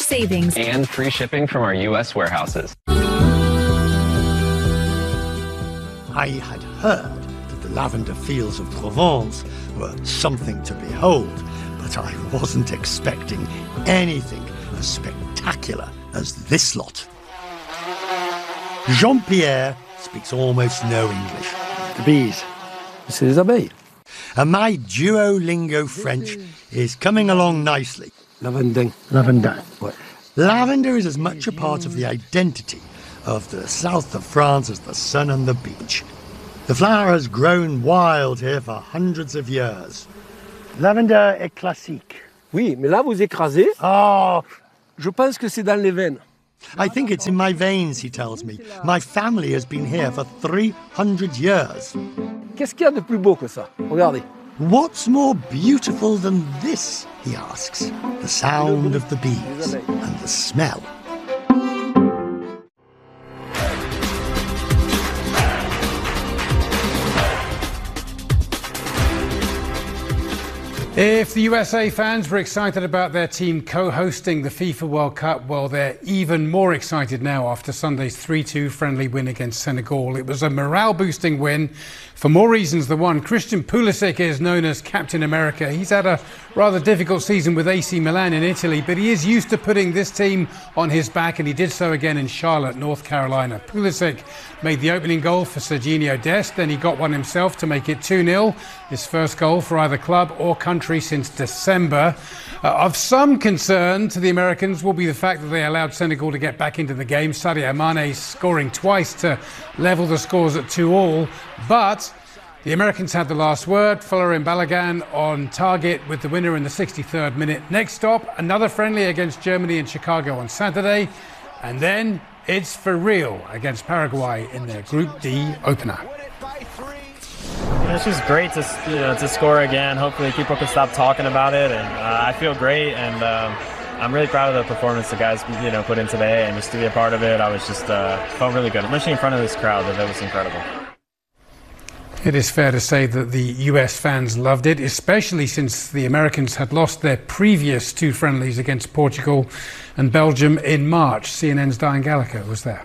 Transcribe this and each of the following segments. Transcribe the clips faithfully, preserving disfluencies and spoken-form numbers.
savings, and free shipping from our U S warehouses. I had heard that the lavender fields of Provence were something to behold, but I wasn't expecting anything as spectacular as this lot. Jean-Pierre speaks almost no English. The bees. C'est les abeilles. And my Duolingo French is coming along nicely. Lavender. Lavender. What? Lavender is as much a part of the identity of the south of France as the sun and the beach. The flower has grown wild here for hundreds of years. Lavender est classique. Oui, mais là vous écrasez. Oh, Je pense que c'est dans les veines. I think it's in my veins, he tells me. My family has been here for three hundred years. Qu'est-ce qu'il y a de plus beau que ça? Regardez. What's more beautiful than this, he asks. The sound of the bees and the smell. If the U S A fans were excited about their team co-hosting the FIFA World Cup, well, they're even more excited now after Sunday's three two friendly win against Senegal. It was a morale-boosting win for more reasons than one. Christian Pulisic is known as Captain America. He's had a rather difficult season with A C Milan in Italy, but he is used to putting this team on his back, and he did so again in Charlotte, North Carolina. Pulisic made the opening goal for Sergiño Dest, then he got one himself to make it two nil, his first goal for either club or country since December. Uh, of some concern to the Americans will be the fact that they allowed Senegal to get back into the game. Sadio Mane scoring twice to level the scores at two all, but the Americans had the last word. Folarin Balogun on target with the winner in the sixty-third minute. Next stop, another friendly against Germany in Chicago on Saturday, and then it's for real against Paraguay in their Group D opener. It's just great to you know, to score again. Hopefully people can stop talking about it, and uh, I feel great, and um, I'm really proud of the performance the guys you know put in today, and just to be a part of it, I was just uh, felt really good, especially in front of this crowd. That was incredible. It is fair to say that the U S fans loved it, especially since the Americans had lost their previous two friendlies against Portugal and Belgium in March. C N N's Diane Gallagher was there.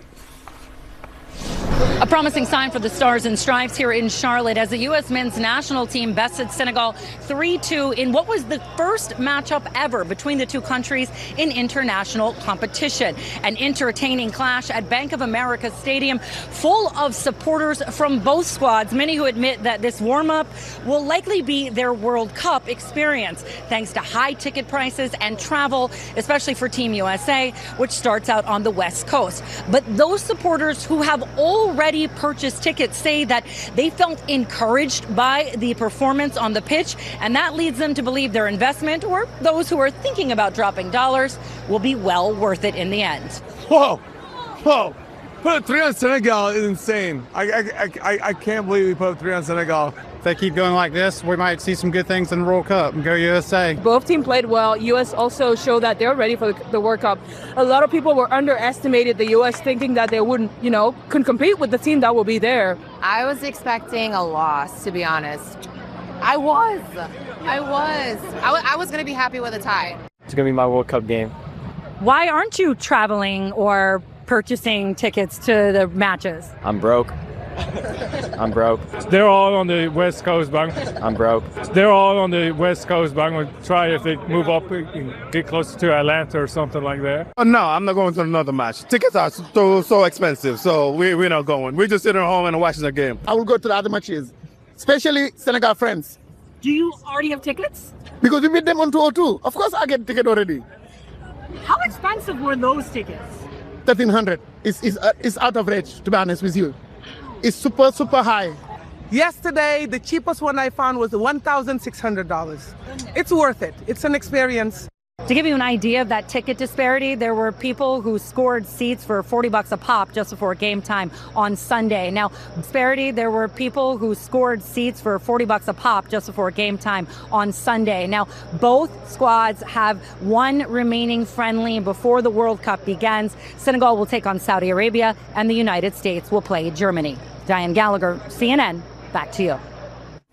A promising sign for the Stars and Stripes here in Charlotte as the U S men's national team bested Senegal three two in what was the first matchup ever between the two countries in international competition. An entertaining clash at Bank of America Stadium full of supporters from both squads, many who admit that this warm-up will likely be their World Cup experience, thanks to high ticket prices and travel, especially for Team U S A, which starts out on the West Coast. But those supporters who have already purchased tickets say that they felt encouraged by the performance on the pitch, and that leads them to believe their investment, or those who are thinking about dropping dollars, will be well worth it in the end. Whoa, whoa, put a three on Senegal is insane. I, I, I, I can't believe we put a three on Senegal. If they keep going like this, we might see some good things in the World Cup and go U S A. Both teams played well. U S also showed that they're ready for the, the World Cup. A lot of people were underestimated the U S, thinking that they wouldn't, you know, couldn't compete with the team that will be there. I was expecting a loss, to be honest. I was. I was. I, w- I was going to be happy with a tie. It's going to be my World Cup game. Why aren't you traveling or purchasing tickets to the matches? I'm broke. I'm broke. They're all on the West Coast, bang. I'm broke. They're all on the West Coast, bang. We'll try if they move up, get closer to Atlanta or something like that. Oh, no, I'm not going to another match. Tickets are so so expensive, so we, we're not going. We're just sitting at home and watching the game. I will go to the other matches, especially Senegal friends. Do you already have tickets? Because we meet them on two oh two. Of course I get a ticket already. How expensive were those tickets? thirteen hundred. It's, it's, uh, it's out of reach, to be honest with you. It's super, super high. Yesterday, the cheapest one I found was one thousand six hundred dollars. It's worth it. It's an experience. To give you an idea of that ticket disparity, there were people who scored seats for forty bucks a pop just before game time on Sunday. Now, disparity, there were people who scored seats for forty bucks a pop just before game time on Sunday. Now, both squads have one remaining friendly before the World Cup begins. Senegal will take on Saudi Arabia, and the United States will play Germany. Diane Gallagher, C N N, back to you.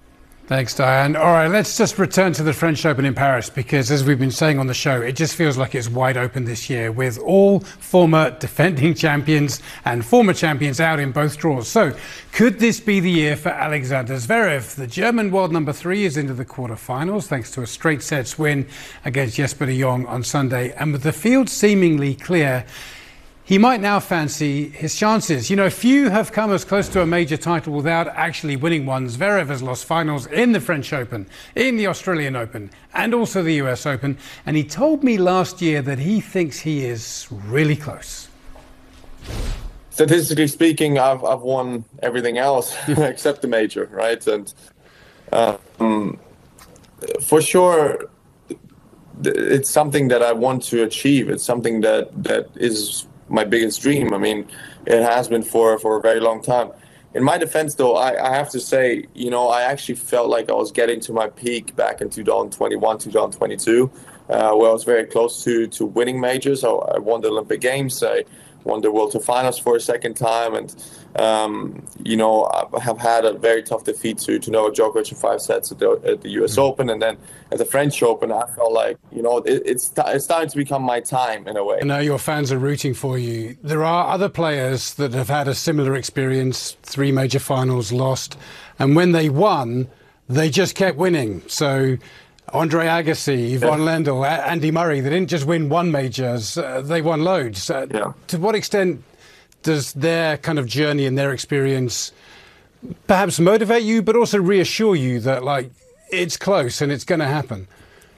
Thanks, Diane. All right, let's just return to the French Open in Paris, because as we've been saying on the show, it just feels like it's wide open this year with all former defending champions and former champions out in both draws. So could this be the year for Alexander Zverev? The German world number three is into the quarterfinals thanks to a straight sets win against Jesper de Jong on Sunday. And with the field seemingly clear, he might now fancy his chances. You know, few have come as close to a major title without actually winning one. Zverev has lost finals in the French Open, in the Australian Open, and also the U S Open. And he told me last year that he thinks he is really close. Statistically speaking, I've, I've won everything else except the major, right? And um, for sure, it's something that I want to achieve. It's something that, that is my biggest dream. I mean, it has been for, for a very long time. In my defense, though, I, I have to say, you know, I actually felt like I was getting to my peak back in two thousand twenty-one, two thousand twenty-two, uh, where I was very close to, to winning majors. I, I won the Olympic Games. I won the World Tour Finals for a second time. And, um, you know, I have had a very tough defeat to, to Novak Djokovic in five sets at the, at the U S Open. And then at the French Open, I felt like, you know, it, it's, it's starting to become my time in a way. I know your fans are rooting for you. There are other players that have had a similar experience, three major finals lost. And when they won, they just kept winning. So Andre Agassi, Yvonne yeah. Lendl, Andy Murray, they didn't just win one majors, uh, they won loads. Uh, yeah. To what extent does their kind of journey and their experience perhaps motivate you, but also reassure you that, like, it's close and it's going to happen?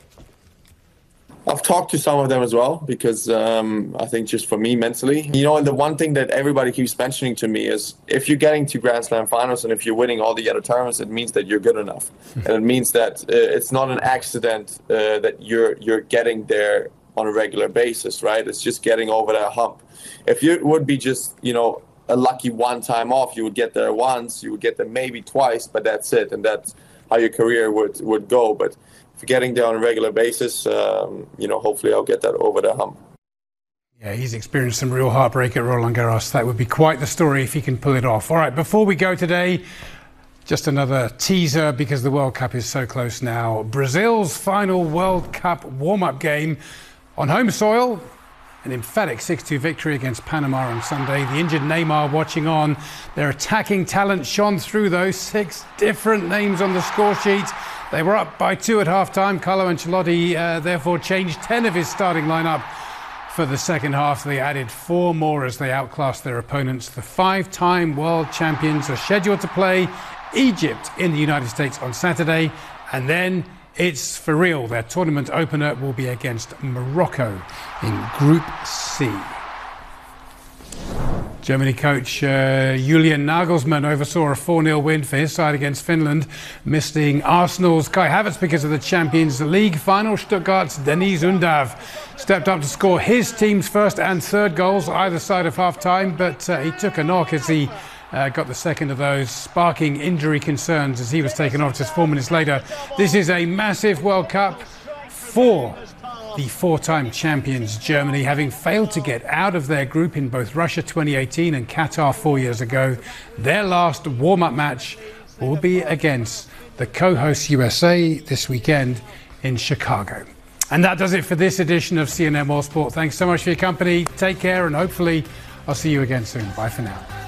I've talked to some of them as well, because um, I think just for me mentally, you know, and the one thing that everybody keeps mentioning to me is if you're getting to Grand Slam finals and if you're winning all the other tournaments, it means that you're good enough. And it means that uh, it's not an accident uh, that you're you're getting there on a regular basis, right? It's just getting over that hump. If you would be just, you know, a lucky one time off, you would get there once, you would get there maybe twice, but that's it. And that's how your career would, would go. But if you're getting there on a regular basis, um, you know, hopefully I'll get that over the hump. Yeah, he's experienced some real heartbreak at Roland Garros. That would be quite the story if he can pull it off. All right, before we go today, just another teaser, because the World Cup is so close now. Brazil's final World Cup warm-up game on home soil. An emphatic six two victory against Panama on Sunday. The injured Neymar watching on. Their attacking talent shone through, those six different names on the score sheet. They were up by two at half-time. Carlo Ancelotti uh, therefore changed ten of his starting lineup for the second half. They added four more as they outclassed their opponents. The five-time world champions are scheduled to play Egypt in the United States on Saturday, and then it's for real. Their tournament opener will be against Morocco in Group C. Germany coach uh, Julian Nagelsmann oversaw a four nil win for his side against Finland, missing Arsenal's Kai Havertz because of the Champions League final. Stuttgart's Denis Undav stepped up to score his team's first and third goals either side of half-time, but uh, he took a knock as he Uh, got the second of those, sparking injury concerns as he was taken off just four minutes later. This is a massive World Cup for the four-time champions Germany, having failed to get out of their group in both Russia twenty eighteen and Qatar four years ago. Their last warm-up match will be against the co-host U S A this weekend in Chicago. And that does it for this edition of C N N World Sport. Thanks so much for your company. Take care, and hopefully I'll see you again soon. Bye for now.